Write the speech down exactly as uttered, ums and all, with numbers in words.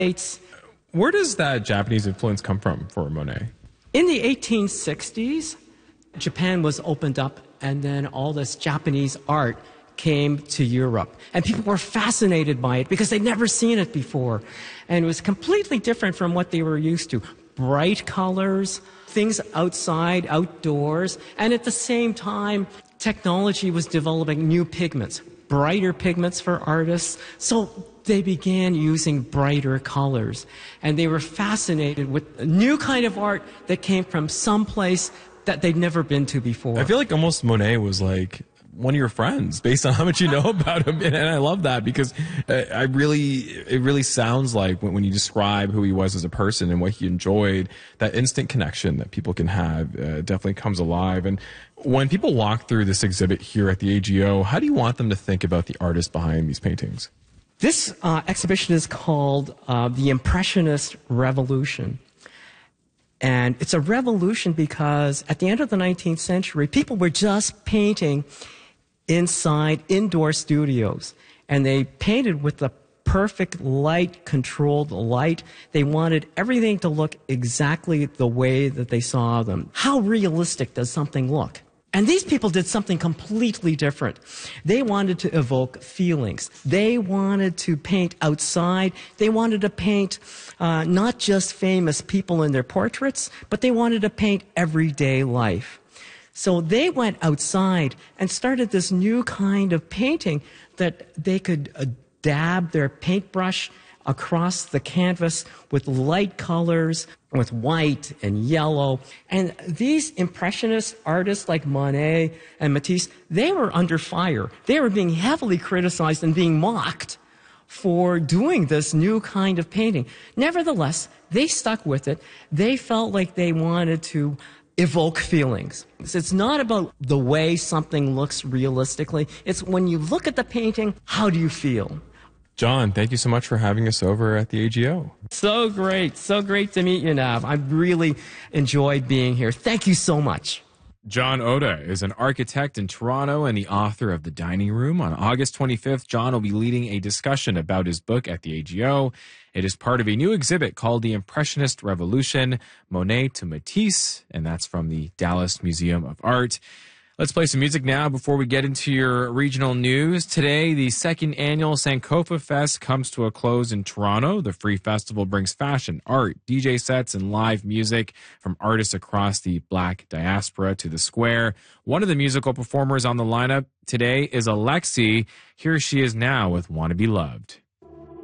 It's Where does that Japanese influence come from for Monet? in the eighteen sixties, Japan was opened up, and then all this Japanese art came to Europe. And people were fascinated by it because they'd never seen it before. And it was completely different from what they were used to. Bright colors, things outside, outdoors. And at the same time, technology was developing new pigments, brighter pigments for artists. So they began using brighter colors. And they were fascinated with a new kind of art that came from someplace that they'd never been to before. I feel like almost Monet was like one of your friends based on how much you know about him. And I love that because uh, I really, it really sounds like when, when you describe who he was as a person and what he enjoyed, that instant connection that people can have uh, definitely comes alive. And when people walk through this exhibit here at the A G O, how do you want them to think about the artist behind these paintings? This uh, exhibition is called uh, The Impressionist Revolution. And it's a revolution because at the end of the nineteenth century, people were just painting inside indoor studios. And they painted with the perfect light, controlled light. They wanted everything to look exactly the way that they saw them. How realistic does something look? And these people did something completely different. They wanted to evoke feelings. They wanted to paint outside. They wanted to paint uh, not just famous people in their portraits, but they wanted to paint everyday life. So they went outside and started this new kind of painting that they could uh, dab their paintbrush across the canvas with light colors, with white and yellow. And these impressionist artists like Monet and Matisse, they were under fire. They were being heavily criticized and being mocked for doing this new kind of painting. Nevertheless, they stuck with it. They felt like they wanted to evoke feelings. It's not about the way something looks realistically. It's when you look at the painting, how do you feel? John, thank you so much for having us over at the A G O. So great. So great to meet you, Nav. I really enjoyed being here. Thank you so much. John Oda is an architect in Toronto and the author of The Dining Room. On August twenty-fifth, John will be leading a discussion about his book at the A G O. It is part of a new exhibit called The Impressionist Revolution, Monet to Matisse, and that's from the Dallas Museum of Art. Let's play some music now before we get into your regional news. Today, the second annual Sankofa Fest comes to a close in Toronto. The free festival brings fashion, art, D J sets, and live music from artists across the Black diaspora to the square. One of the musical performers on the lineup today is Alexi. Here she is now with Wanna Be Loved.